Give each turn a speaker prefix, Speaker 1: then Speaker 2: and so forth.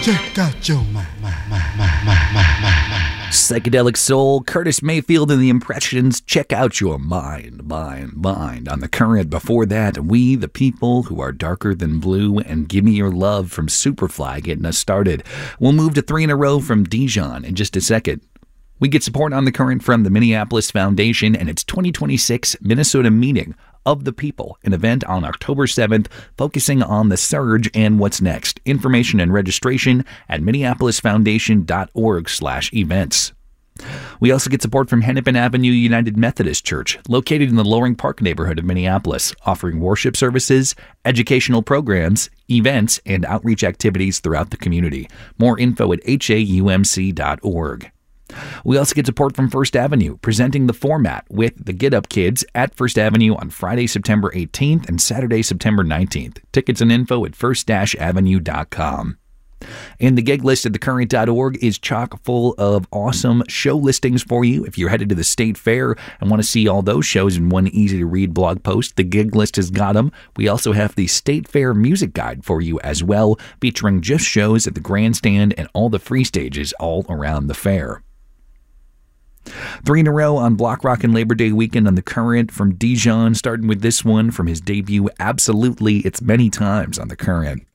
Speaker 1: Check out your mind.
Speaker 2: Psychedelic Soul, Curtis Mayfield and the Impressions. Check out your mind. On The Current. Before that, We the People Who Are Darker Than Blue and Give Me Your Love from Superfly getting us started. We'll move to 3 in a row from Dijon in just a second. We get support on The Current from the Minneapolis Foundation and its 2026 Minnesota Meeting of the People, an event on October 7th focusing on the surge and what's next. Information and registration at minneapolisfoundation.org/events. We also get support from Hennepin Avenue United Methodist Church, located in the Loring Park neighborhood of Minneapolis, offering worship services, educational programs, events, and outreach activities throughout the community. More info at haumc.org. We also get support from First Avenue, presenting the format with the Get Up Kids at First Avenue on Friday, September 18th and Saturday, September 19th. Tickets and info at first-avenue.com. And the gig list at thecurrent.org is chock full of awesome show listings for you. If you're headed to the State Fair and want to see all those shows in one easy-to-read blog post, the gig list has got them. We also have the State Fair music guide for you as well, featuring just shows at the grandstand and all the free stages all around the fair. 3 in a row on Block Rock and Labor Day weekend on The Current from Dijon, starting with this one from his debut, Absolutely, It's Many Times on The Current.